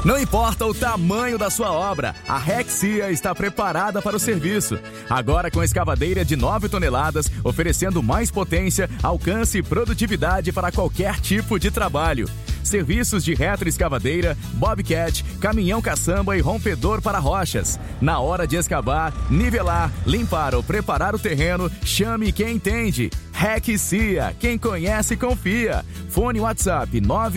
Não importa o tamanho da sua obra, a Rexia está preparada para o serviço. Agora com escavadeira de 9 toneladas, oferecendo mais potência, alcance e produtividade para qualquer tipo de trabalho. Serviços de retroescavadeira, bobcat, caminhão caçamba e rompedor para rochas. Na hora de escavar, nivelar, limpar ou preparar o terreno, chame quem entende. Rexia, quem conhece confia. Fone WhatsApp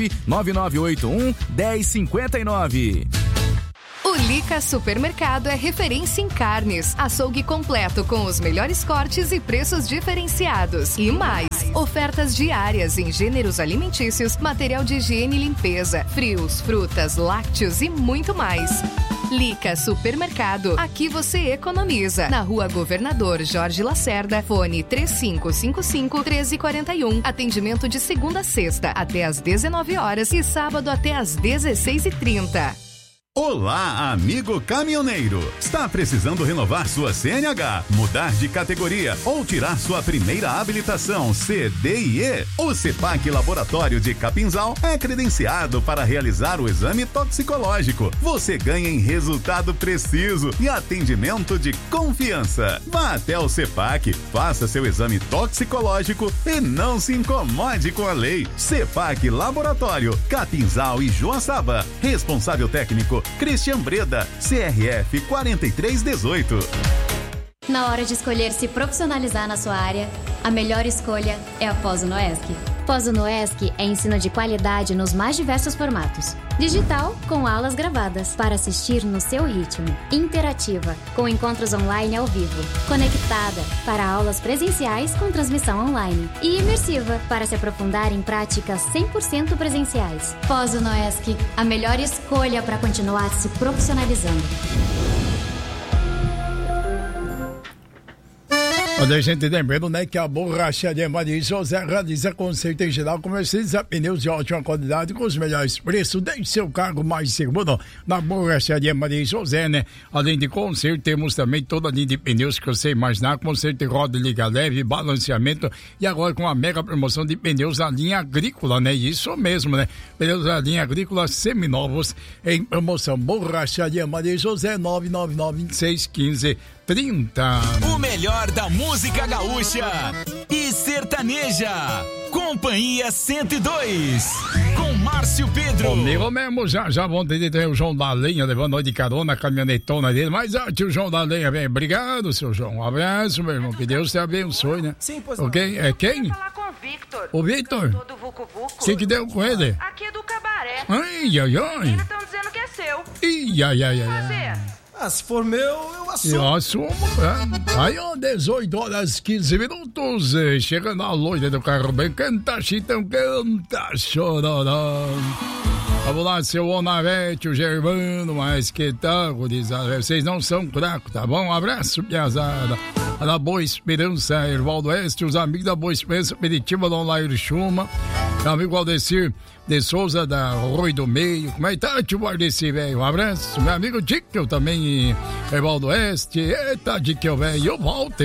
99981-1059. O Lica Supermercado é referência em carnes, açougue completo com os melhores cortes e preços diferenciados. E mais, ofertas diárias em gêneros alimentícios, material de higiene e limpeza, frios, frutas, lácteos e muito mais. Lica Supermercado, aqui você economiza. Na Rua Governador Jorge Lacerda, fone 3555-1341. Atendimento de segunda a sexta até às 19 horas e sábado até às 16h30. Olá, amigo caminhoneiro! Está precisando renovar sua CNH, mudar de categoria ou tirar sua primeira habilitação CDIE? O CEPAC Laboratório de Capinzal é credenciado para realizar o exame toxicológico. Você ganha em resultado preciso e atendimento de confiança. Vá até o CEPAC, faça seu exame toxicológico e não se incomode com a lei. CEPAC Laboratório, Capinzal e Joaçaba. Responsável técnico Christian Breda, CRF 4318. Na hora de escolher se profissionalizar na sua área, a melhor escolha é a Pós-Unoesc. Pós-Unoesc é ensino de qualidade nos mais diversos formatos. Digital, com aulas gravadas, para assistir no seu ritmo. Interativa, com encontros online ao vivo. Conectada, para aulas presenciais com transmissão online. E imersiva, para se aprofundar em práticas 100% presenciais. Pós-Unoesc, a melhor escolha para continuar se profissionalizando. Olha, a gente lembrando, né, que a Borracharia Maria José realiza conserto em geral, comercializa pneus de ótima qualidade com os melhores preços. Deixe seu carro mais seguro na Borracharia Maria José, né? Além de conserto, temos também toda a linha de pneus que você imaginar, conserto de roda, liga leve, balanceamento e agora com a mega promoção de pneus da linha agrícola, né? Isso mesmo, né? Pneus da linha agrícola seminovos em promoção. Borracharia Maria José, 999-2615-30. O melhor da música gaúcha e sertaneja. Companhia 102 com Márcio Pedro. Comigo mesmo, já vão ter o João da Lenha levando nós de carona a caminhonetona dele. Mas antes o João da Lenha vem. Obrigado, seu João. Um abraço, meu irmão. Que Deus te abençoe, né? Sim, pois ok? É quem? Vou falar com o Victor. O Victor? Do Vucu Vucu. Você que deu com ele? Aqui é do cabaré. Ai, ai, ai. Eles estão dizendo que é seu. Ih, ai, ai, ai. Fazer. Se for meu, eu assumo. Eu assumo, é. Aí, ó, 18 horas 15 minutos. Chegando a loira do carro bem. Canta, Chitão, canta, chororó. Vamos lá, seu Onavete, o Germano, mas que tal, gurizada? Vocês não são fracos, tá bom? Um abraço, piazada. Da Boa Esperança, Ervaldo Oeste, os amigos da Boa Esperança, Peritiba, Dom Lairo Chuma, meu amigo Aldecir de Souza, da Rui do Meio. Como é que tá, tio Aldecir, velho? Um abraço. Meu amigo Dickel também, Ervaldo Oeste. Eita, Dickel, velho. Eu volto.